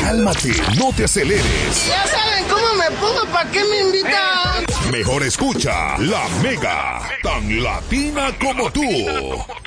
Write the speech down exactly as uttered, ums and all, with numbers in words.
Cálmate, no te aceleres. Ya saben cómo me pongo, ¿para qué me invitan? Mejor escucha La Mega, tan latina como tú.